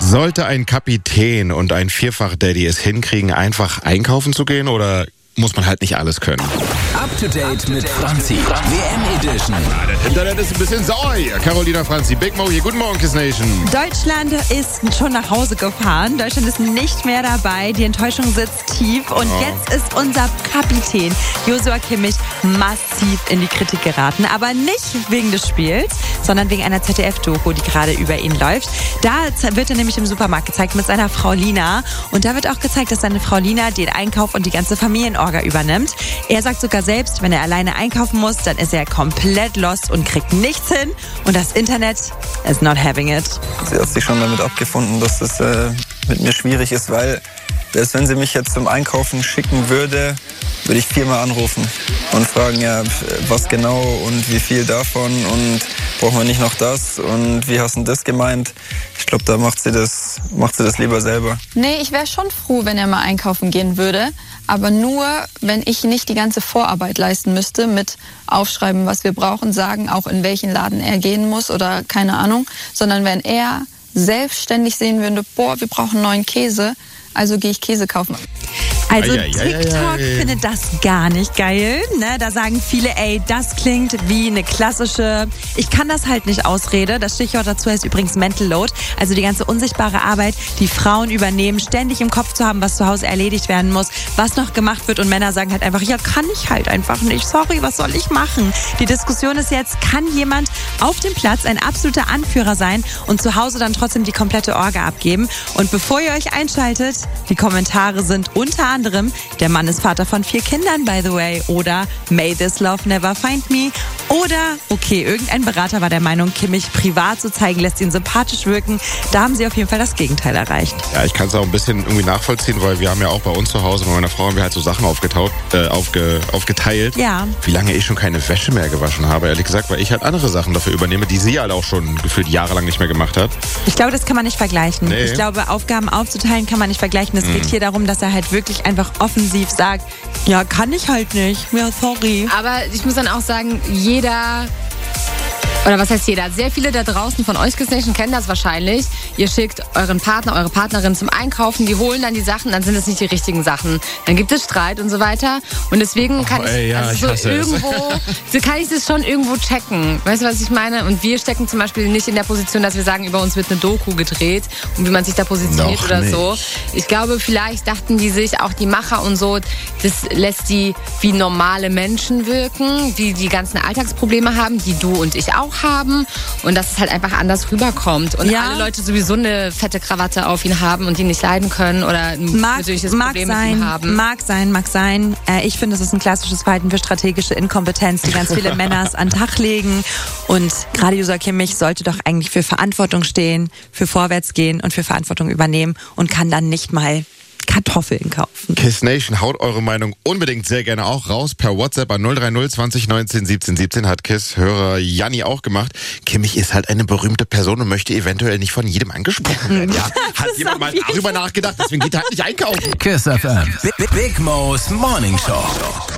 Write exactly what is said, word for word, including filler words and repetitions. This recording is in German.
Sollte ein Kapitän und ein Vierfach-Daddy es hinkriegen, einfach einkaufen zu gehen, oder muss man halt nicht alles können? Up to date mit Franzi. W M Edition. Ja, das Internet ist ein bisschen sauer hier. Carolina, Franzi, Big Mo hier. Guten Morgen, Kiss Nation. Deutschland ist schon nach Hause gefahren. Deutschland ist nicht mehr dabei. Die Enttäuschung sitzt tief. Und Oh. jetzt ist unser Kapitän Joshua Kimmich massiv in die Kritik geraten. Aber nicht wegen des Spiels, sondern wegen einer Z D F-Doku, die gerade über ihn läuft. Da wird er nämlich im Supermarkt gezeigt mit seiner Frau Lina. Und da wird auch gezeigt, dass seine Frau Lina den Einkauf und die ganze Familienorga übernimmt. Er sagt sogar selbst, wenn er alleine einkaufen muss, dann ist er komplett lost und kriegt nichts hin. Und das Internet is not having it. Sie hat sich schon damit abgefunden, dass es äh, mit mir schwierig ist, weil selbst wenn sie mich jetzt zum Einkaufen schicken würde, würde ich viermal anrufen und fragen, ja, was genau und wie viel davon und brauchen wir nicht noch das und wie hast du das gemeint? Ich glaube, da macht sie das, macht sie das lieber selber. Nee, ich wäre schon froh, wenn er mal einkaufen gehen würde. Aber nur, wenn ich nicht die ganze Vorarbeit leisten müsste mit aufschreiben, was wir brauchen, sagen, auch in welchen Laden er gehen muss oder keine Ahnung. Sondern wenn er selbstständig sehen würde, boah, wir brauchen neuen Käse, also gehe ich Käse kaufen. Also Ei, ei, ei, TikTok ei, ei. findet das gar nicht geil. Ne? Da sagen viele, ey, das klingt wie eine klassische, ich kann das halt nicht Ausrede. Das Stichwort dazu heißt übrigens Mental Load. Also die ganze unsichtbare Arbeit, die Frauen übernehmen, ständig im Kopf zu haben, was zu Hause erledigt werden muss, was noch gemacht wird. Und Männer sagen halt einfach, ja, kann ich halt einfach nicht. Sorry, was soll ich machen? Die Diskussion ist jetzt, kann jemand auf dem Platz ein absoluter Anführer sein und zu Hause dann trotzdem die komplette Orga abgeben? Und bevor ihr euch einschaltet, die Kommentare sind unter anderem, der Mann ist Vater von vier Kindern, by the way, oder May this love never find me, oder, okay, irgendein Berater war der Meinung, Kimmich privat zu zeigen, lässt ihn sympathisch wirken. Da haben sie auf jeden Fall das Gegenteil erreicht. Ja, ich kann es auch ein bisschen irgendwie nachvollziehen, weil wir haben ja auch bei uns zu Hause, bei meiner Frau haben wir halt so Sachen aufgetaucht, äh, aufge, aufgeteilt. Ja. Wie lange ich schon keine Wäsche mehr gewaschen habe, ehrlich gesagt, weil ich halt andere Sachen dafür übernehme, die sie halt auch schon gefühlt jahrelang nicht mehr gemacht hat. Ich glaube, das kann man nicht vergleichen. Nee. Ich glaube, Aufgaben aufzuteilen kann man nicht vergleichen. Es geht hier darum, dass er halt wirklich einfach offensiv sagt, ja, kann ich halt nicht. Ja, sorry. Aber ich muss dann auch sagen, jeder, oder was heißt jeder? Sehr viele da draußen von euch, Kiss Nation, kennen das wahrscheinlich. Ihr schickt euren Partner, eure Partnerin zum Einkaufen, die holen dann die Sachen, dann sind es nicht die richtigen Sachen. Dann gibt es Streit und so weiter. Und deswegen kann Oh, ich, ey, ja, also ich so hasse es. irgendwo, so kann ich das schon irgendwo checken. Weißt du, was ich meine? Und wir stecken zum Beispiel nicht in der Position, dass wir sagen, über uns wird eine Doku gedreht und wie man sich da positioniert Noch oder nicht. so. Ich glaube, vielleicht dachten die sich, auch die Macher und so, das lässt die wie normale Menschen wirken, die die ganzen Alltagsprobleme haben, die du und ich auch haben. Und dass es halt einfach anders rüberkommt. Und Ja. alle Leute sowieso eine fette Krawatte auf ihn haben und ihn nicht leiden können oder ein Mag, natürliches mag Problem mit sein, ihm haben. mag sein, mag sein. Äh, ich finde, es ist ein klassisches Verhalten für strategische Inkompetenz, die ganz viele Männer an den Tag legen. Und gerade Joshua Kimmich sollte doch eigentlich für Verantwortung stehen, für Vorwärtsgehen und für Verantwortung übernehmen und kann dann nicht mal Kartoffeln kaufen. Kiss Nation, haut eure Meinung unbedingt sehr gerne auch raus per WhatsApp an null drei null zwanzig neunzehn siebzehn siebzehn, hat Kiss-Hörer Janni auch gemacht. Kimmich ist halt eine berühmte Person und möchte eventuell nicht von jedem angesprochen werden. Ja, hat jemand mal darüber nachgedacht, deswegen geht er halt nicht einkaufen. Kiss F M. Big, Big Mo's Morning Show.